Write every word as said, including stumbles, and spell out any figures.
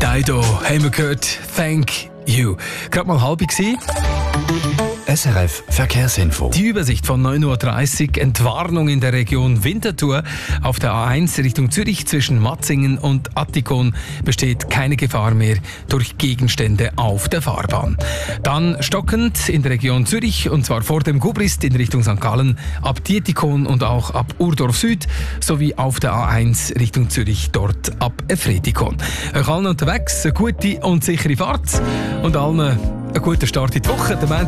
Dido haben wir gehört. Thank you. Gerade mal halb gewesen. S R F Verkehrsinfo. Die Übersicht von neun Uhr dreißig. Entwarnung in der Region Winterthur. Auf der A eins Richtung Zürich zwischen Matzingen und Attikon besteht keine Gefahr mehr durch Gegenstände auf der Fahrbahn. Dann stockend in der Region Zürich, und zwar vor dem Gubrist in Richtung Sankt Gallen, ab Dietikon und auch ab Urdorf Süd, sowie auf der A eins Richtung Zürich dort ab Efretikon. Euch allen unterwegs eine gute und sichere Fahrt und allen einen guten Start in die Woche. Der